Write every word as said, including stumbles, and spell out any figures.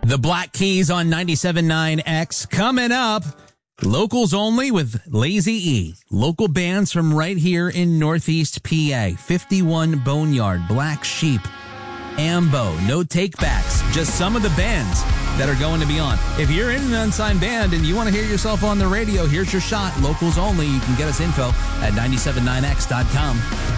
The Black Keys on ninety-seven point nine X. Coming up, locals only with Lazy E. Local bands from right here in Northeast P A. fifty-one Boneyard, Black Sheep, Ambo, No Takebacks. Just some of the bands that are going to be on. If you're in an unsigned band and you want to hear yourself on the radio, here's your shot. Locals only. You can get us info at nine seven nine x dot com.